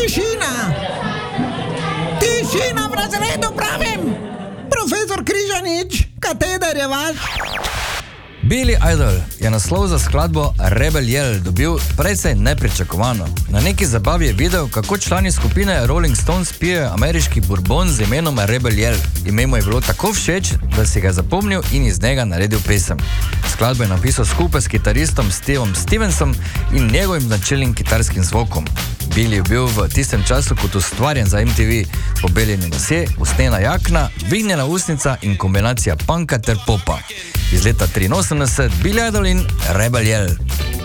Tišina v razredu, pravim! Profesor Križanič, kateder je vaš? Billy Idol je naslov za skladbo Rebel Yell dobil precej nepričakovano. Na neki zabavi je videl, kako člani skupine Rolling Stones pijejo ameriški bourbon z imenom Rebel Yell. Ime mu je bilo tako všeč, da si ga je zapomnil in iz njega naredil pesem. Skladbo je napisal skupaj s kitaristom Stevom Stevensom in njegovim značilnim kitarskim zvokom. Billy je bil v tistem času kot ustvarjen za MTV, pobeljeni lasje, usnjena jakna, dvignjena usnica in kombinacija punka ter popa. Iz leta 83 Billy Idol in Rebel Yell.